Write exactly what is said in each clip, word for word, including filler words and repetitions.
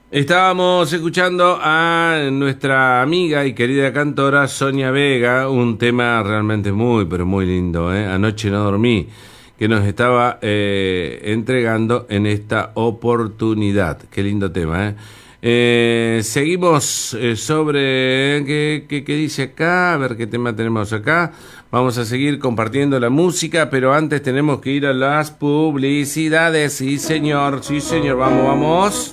Estábamos escuchando a nuestra amiga y querida cantora Sonia Vega, un tema realmente muy, pero muy lindo, ¿eh? Anoche no dormí, que nos estaba eh, entregando en esta oportunidad. Qué lindo tema, ¿eh? Eh, seguimos eh, sobre ¿qué, qué, qué dice acá? A ver qué tema tenemos acá. Vamos a seguir compartiendo la música, pero antes tenemos que ir a las publicidades. Sí, señor, sí, señor, vamos, vamos.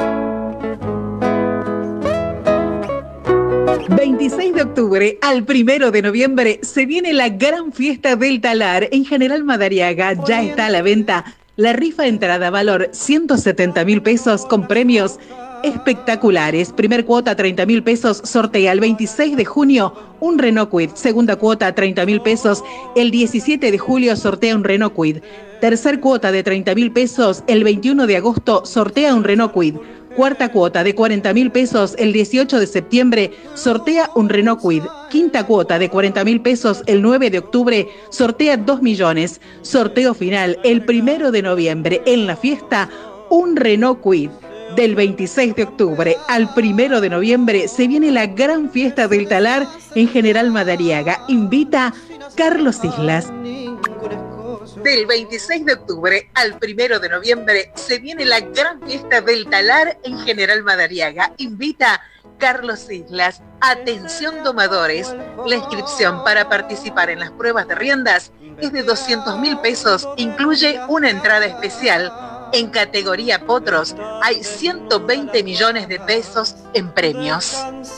veintiséis de octubre al primero de noviembre se viene la gran fiesta del talar en General Madariaga. Ya está a la venta la rifa entrada, valor ciento setenta mil pesos con premios espectaculares. Primer cuota treinta mil pesos, sortea el veintiséis de junio un Renault Kwid. Segunda cuota treinta mil pesos, el diecisiete de julio sortea un Renault Kwid. Tercer cuota de treinta mil pesos, el veintiuno de agosto sortea un Renault Kwid. Cuarta cuota de cuarenta mil pesos, el dieciocho de septiembre sortea un Renault Kwid. Quinta cuota de cuarenta mil pesos, el nueve de octubre sortea dos millones. Sorteo final el primero de noviembre en la fiesta, un Renault Kwid. Del veintiséis de octubre al primero de noviembre se viene la gran fiesta del talar en General Madariaga. Invita Carlos Islas. Del veintiséis de octubre al primero de noviembre se viene la gran fiesta del talar en General Madariaga. Invita Carlos Islas. Atención domadores, la inscripción para participar en las pruebas de riendas es de doscientos mil pesos, incluye una entrada especial. En categoría potros hay ciento veinte millones de pesos en premios.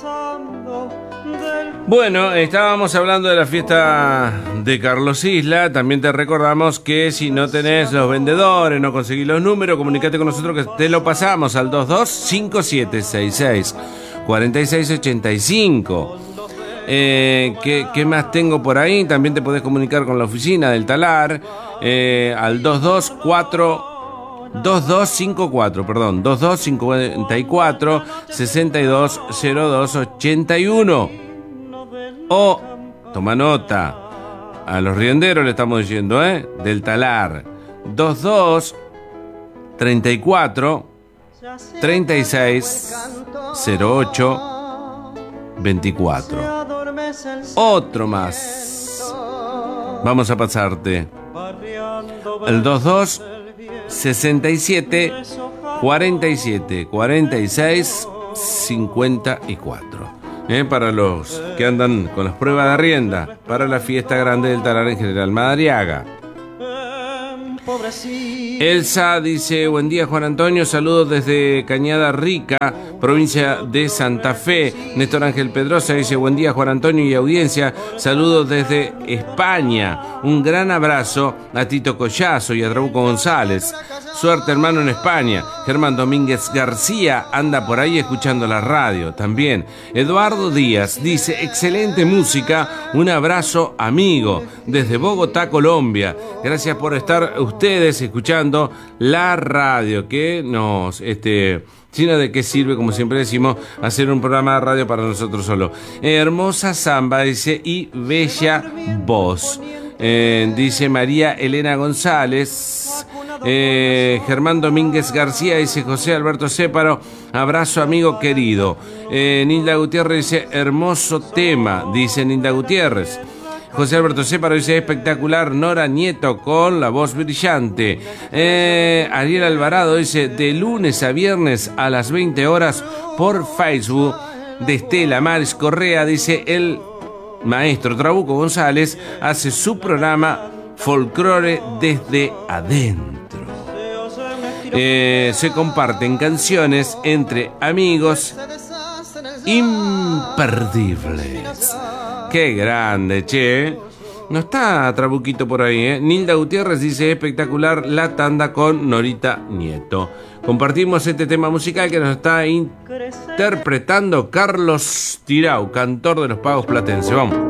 Bueno, estábamos hablando de la fiesta de Carlos Isla. También te recordamos que si no tenés los vendedores, no conseguís los números, comunicate con nosotros que te lo pasamos al dos dos cinco siete seis seis cuatro seis ocho cinco. Eh, ¿qué, ¿Qué más tengo por ahí? También te podés comunicar con la oficina del talar eh, al dos dos cuatro dos dos cinco cuatro, perdón, dos dos cinco cuatro seis dos cero dos ocho uno. O, toma nota, a los rienderos le estamos diciendo, ¿eh? Del talar, dos dos treinta y cuatro treinta y seis cero ocho veinticuatro. Otro más. Vamos a pasarte. El dos dos sesenta y siete cuarenta y siete cuarenta y seis cincuenta y cuatro. Eh, para los que andan con las pruebas de arrienda para la fiesta grande del talar en General Madariaga. Elsa dice: buen día, Juan Antonio, saludos desde Cañada Rica, provincia de Santa Fe. Néstor Ángel Pedrosa dice: buen día, Juan Antonio y audiencia, saludos desde España, un gran abrazo a Tito Collazo y a Trabuco González. Suerte, hermano, en España. Germán Domínguez García anda por ahí escuchando la radio también. Eduardo Díaz dice: excelente música, un abrazo amigo desde Bogotá, Colombia. Gracias por estar ustedes escuchando la radio, que nos, este, sino de qué sirve, como siempre decimos, hacer un programa de radio para nosotros solo. Eh, hermosa samba, dice, y bella voz. Eh, dice María Elena González. Eh, Germán Domínguez García dice: José Alberto Céparo, abrazo amigo querido. eh, Nilda Gutiérrez dice: hermoso tema, dice Nilda Gutiérrez. José Alberto Céparo dice: espectacular, Nora Nieto con la voz brillante. eh, Ariel Alvarado dice: de lunes a viernes a las veinte horas por Facebook. De Estela Maris Correa dice: el maestro Trabuco González hace su programa Folclore desde adentro. Eh, se comparten canciones entre amigos imperdibles. Qué grande, che. No está Trabuquito por ahí, ¿eh? Nilda Gutiérrez dice: espectacular la tanda con Norita Nieto. Compartimos este tema musical que nos está interpretando Carlos Tirau, cantor de los Pagos Platense. Vamos.